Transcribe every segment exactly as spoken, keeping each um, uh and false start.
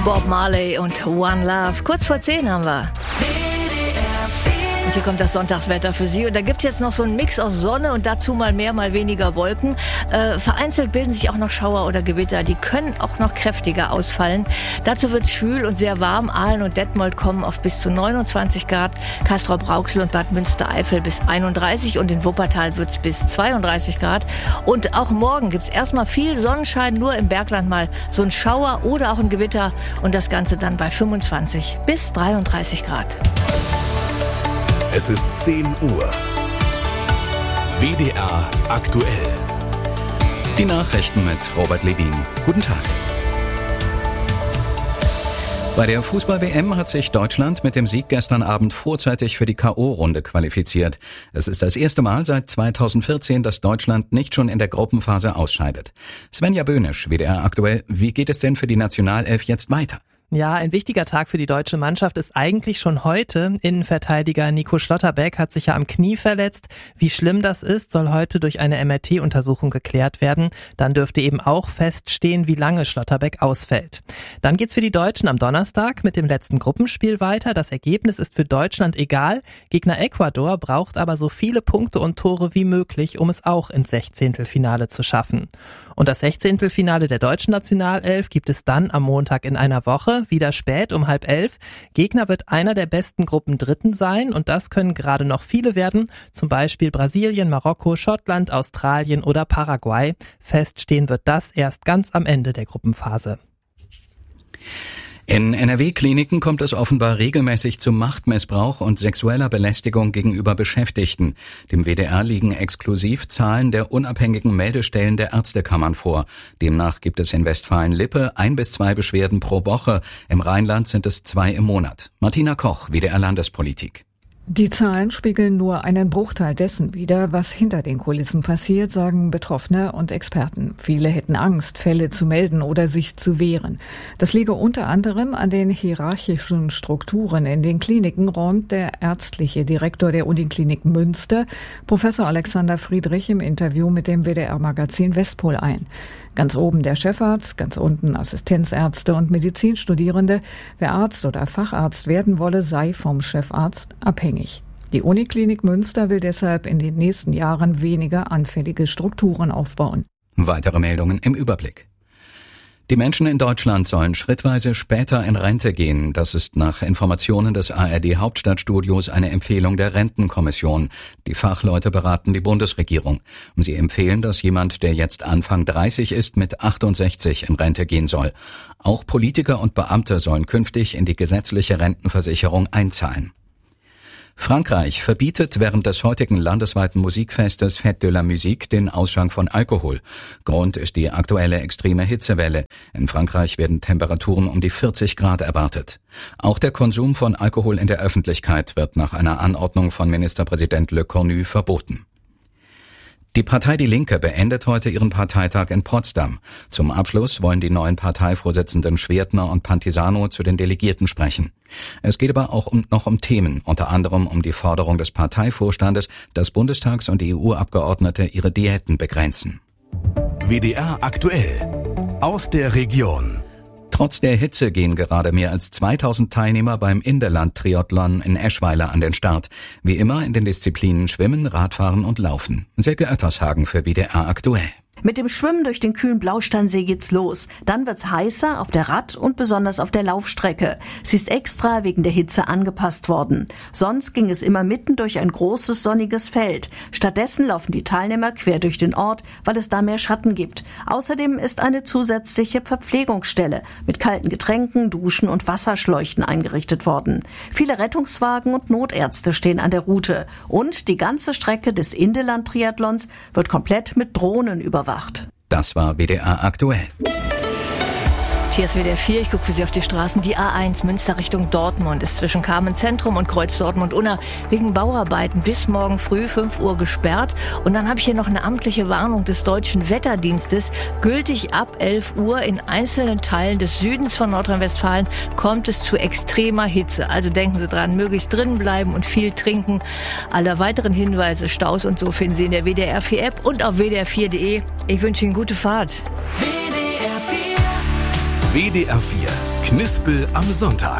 Bob Marley und One Love. Kurz vor zehn haben wir. Und hier kommt das Sonntagswetter für Sie. Und da gibt's jetzt noch so einen Mix aus Sonne und dazu mal mehr, mal weniger Wolken. Äh, vereinzelt bilden sich auch noch Schauer oder Gewitter. Die können auch noch kräftiger ausfallen. Dazu wird's schwül und sehr warm. Aalen und Detmold kommen auf bis zu neunundzwanzig Grad. Castrop-Rauxel und Bad Münstereifel bis einunddreißig. Und in Wuppertal wird's bis zweiunddreißig Grad. Und auch morgen gibt's erstmal viel Sonnenschein. Nur im Bergland mal so ein Schauer oder auch ein Gewitter. Und das Ganze dann bei fünfundzwanzig bis dreiunddreißig Grad. Es ist zehn Uhr. W D R aktuell. Die Nachrichten mit Robert Levin. Guten Tag. Bei der Fußball-W M hat sich Deutschland mit dem Sieg gestern Abend vorzeitig für die K O-Runde qualifiziert. Es ist das erste Mal seit zweitausendvierzehn, dass Deutschland nicht schon in der Gruppenphase ausscheidet. Svenja Böhnisch, W D R aktuell. Wie geht es denn für die Nationalelf jetzt weiter? Ja, ein wichtiger Tag für die deutsche Mannschaft ist eigentlich schon heute. Innenverteidiger Nico Schlotterbeck hat sich ja am Knie verletzt. Wie schlimm das ist, soll heute durch eine M R T-Untersuchung geklärt werden. Dann dürfte eben auch feststehen, wie lange Schlotterbeck ausfällt. Dann geht's für die Deutschen am Donnerstag mit dem letzten Gruppenspiel weiter. Das Ergebnis ist für Deutschland egal. Gegner Ecuador braucht aber so viele Punkte und Tore wie möglich, um es auch ins Sechzehntelfinale zu schaffen. Und das Sechzehntelfinale der deutschen Nationalelf gibt es dann am Montag in einer Woche, wieder spät um halb elf. Gegner wird einer der besten Gruppen Dritten sein und das können gerade noch viele werden, zum Beispiel Brasilien, Marokko, Schottland, Australien oder Paraguay. Feststehen wird das erst ganz am Ende der Gruppenphase. In N R W-Kliniken kommt es offenbar regelmäßig zu Machtmissbrauch und sexueller Belästigung gegenüber Beschäftigten. Dem W D R liegen exklusiv Zahlen der unabhängigen Meldestellen der Ärztekammern vor. Demnach gibt es in Westfalen-Lippe ein bis zwei Beschwerden pro Woche. Im Rheinland sind es zwei im Monat. Martina Koch, W D R Landespolitik. Die Zahlen spiegeln nur einen Bruchteil dessen wider, was hinter den Kulissen passiert, sagen Betroffene und Experten. Viele hätten Angst, Fälle zu melden oder sich zu wehren. Das liege unter anderem an den hierarchischen Strukturen in den Kliniken, räumt der ärztliche Direktor der Uniklinik Münster, Professor Alexander Friedrich, im Interview mit dem W D R-Magazin Westpol ein. Ganz oben der Chefarzt, ganz unten Assistenzärzte und Medizinstudierende. Wer Arzt oder Facharzt werden wolle, sei vom Chefarzt abhängig. Die Uniklinik Münster will deshalb in den nächsten Jahren weniger anfällige Strukturen aufbauen. Weitere Meldungen im Überblick. Die Menschen in Deutschland sollen schrittweise später in Rente gehen. Das ist nach Informationen des A R D-Hauptstadtstudios eine Empfehlung der Rentenkommission. Die Fachleute beraten die Bundesregierung. Sie empfehlen, dass jemand, der jetzt Anfang dreißig ist, mit achtundsechzig in Rente gehen soll. Auch Politiker und Beamte sollen künftig in die gesetzliche Rentenversicherung einzahlen. Frankreich verbietet während des heutigen landesweiten Musikfestes Fête de la Musique den Ausschank von Alkohol. Grund ist die aktuelle extreme Hitzewelle. In Frankreich werden Temperaturen um die vierzig Grad erwartet. Auch der Konsum von Alkohol in der Öffentlichkeit wird nach einer Anordnung von Ministerpräsident Le Cornu verboten. Die Partei Die Linke beendet heute ihren Parteitag in Potsdam. Zum Abschluss wollen die neuen Parteivorsitzenden Schwertner und Pantisano zu den Delegierten sprechen. Es geht aber auch um, noch um Themen, unter anderem um die Forderung des Parteivorstandes, dass Bundestags- und E U-Abgeordnete ihre Diäten begrenzen. W D R aktuell. Aus der Region. Trotz der Hitze gehen gerade mehr als zweitausend Teilnehmer beim Inderland-Triathlon in Eschweiler an den Start. Wie immer in den Disziplinen Schwimmen, Radfahren und Laufen. Silke Oettershagen für W D R aktuell. Mit dem Schwimmen durch den kühlen Blausteinsee geht's los. Dann wird's heißer auf der Rad- und besonders auf der Laufstrecke. Sie ist extra wegen der Hitze angepasst worden. Sonst ging es immer mitten durch ein großes sonniges Feld. Stattdessen laufen die Teilnehmer quer durch den Ort, weil es da mehr Schatten gibt. Außerdem ist eine zusätzliche Verpflegungsstelle mit kalten Getränken, Duschen und Wasserschläuchen eingerichtet worden. Viele Rettungswagen und Notärzte stehen an der Route. Und die ganze Strecke des Indeland-Triathlons wird komplett mit Drohnen überwacht. Das war W D R aktuell. Hier ist W D R vier, ich gucke für Sie auf die Straßen. Die A eins Münster Richtung Dortmund ist zwischen Carmen Zentrum und Kreuz Dortmund-Unna wegen Bauarbeiten bis morgen früh fünf Uhr gesperrt. Und dann habe ich hier noch eine amtliche Warnung des Deutschen Wetterdienstes. Gültig ab elf Uhr in einzelnen Teilen des Südens von Nordrhein-Westfalen kommt es zu extremer Hitze. Also denken Sie dran, möglichst drinnen bleiben und viel trinken. Alle weiteren Hinweise, Staus und so finden Sie in der W D R vier App und auf w d r vier punkt de. Ich wünsche Ihnen gute Fahrt. W D R vier Knispel am Sonntag.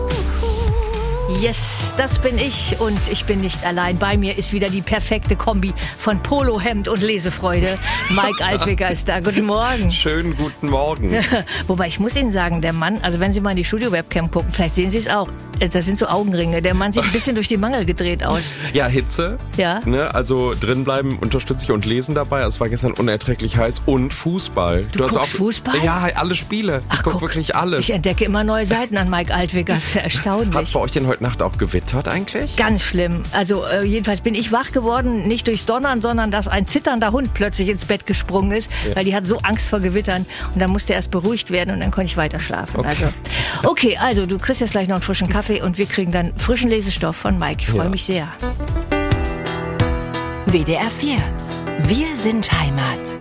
Yes, das bin ich und ich bin nicht allein. Bei mir ist wieder die perfekte Kombi von Polohemd und Lesefreude. Mike Altwicker ist da. Guten Morgen. Schönen guten Morgen. Wobei, ich muss Ihnen sagen, der Mann, also wenn Sie mal in die Studio-Webcam gucken, vielleicht sehen Sie es auch, das sind so Augenringe. Der Mann sieht ein bisschen durch die Mangel gedreht aus. Ja, Hitze. Ja. Ne, also drinbleiben unterstütze ich und lesen dabei. Es war gestern unerträglich heiß und Fußball. Du, du guckst hast auch Fußball? Ja, alle Spiele. Ach, ich gucke guck, wirklich alles. Ich entdecke immer neue Seiten an Mike Altwicker. Das ist ja erstaunlich. Hat's bei euch denn heute Nacht auch gewittert eigentlich? Ganz schlimm. Also äh, jedenfalls bin ich wach geworden, nicht durchs Donnern, sondern dass ein zitternder Hund plötzlich ins Bett gesprungen ist, ja. weil die hat so Angst vor Gewittern. Und dann musste erst beruhigt werden und dann konnte ich weiter schlafen. Okay. Also, okay, also du kriegst jetzt gleich noch einen frischen Kaffee und wir kriegen dann frischen Lesestoff von Mike. Ich freue ja. mich sehr. W D R vier. Wir sind Heimat.